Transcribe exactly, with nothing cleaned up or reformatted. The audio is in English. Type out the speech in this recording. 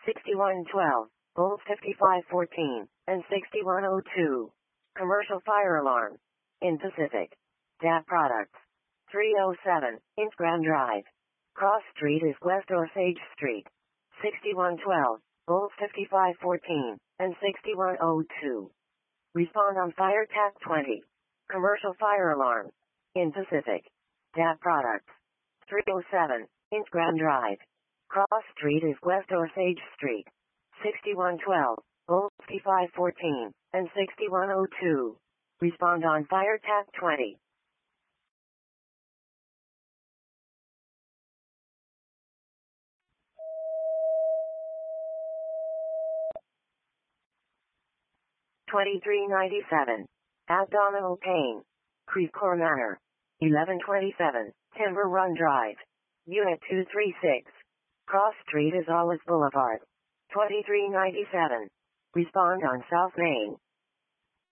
sixty-one twelve, Bulls fifty-five fourteen, and sixty-one oh two. Commercial fire alarm. In Pacific. D A P products. three oh seven, Ince Grand Drive. Cross Street is West Osage Street. sixty-one twelve, Bulls fifty-five fourteen, and sixty-one oh two. Respond on fire T A C twenty. Commercial fire alarm. In Pacific. D A P products. three oh seven, Ince Grand Drive. Cross Street is West Osage Street. sixty-one twelve, Bulls fifty-five fourteen, and sixty-one oh two. Respond on fire T A C twenty. twenty-three ninety-seven. Abdominal pain. Creve Coeur Manor. eleven twenty-seven, Timber Run Drive. Unit two thirty-six. Cross Street is Olive Boulevard. twenty-three ninety-seven. Respond on South Main.